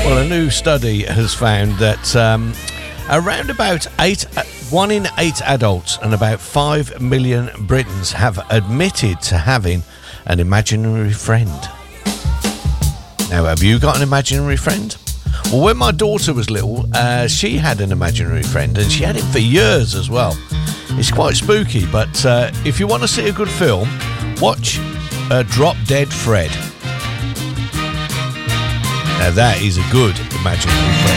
Well, a new study has found that around about 1 in 8 adults and about 5 million Britons have admitted to having an imaginary friend. Now, have you got an imaginary friend? Well, when my daughter was little, she had an imaginary friend, and she had it for years as well. It's quite spooky, but if you want to see a good film, watch Drop Dead Fred. Now that is a good imaginary friend.